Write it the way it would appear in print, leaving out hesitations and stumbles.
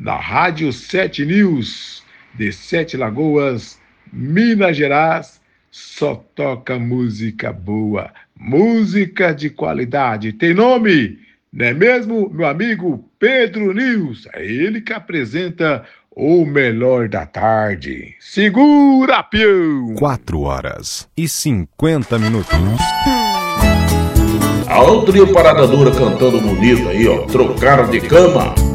na Rádio 7 News, de Sete Lagoas, Minas Gerais. Só toca música boa, música de qualidade. Tem nome, não é mesmo, meu amigo Pedro News? É ele que apresenta o melhor da tarde. Segura, peão! 4h50. A outra Parada Dura cantando bonito aí, ó. Trocaram de cama.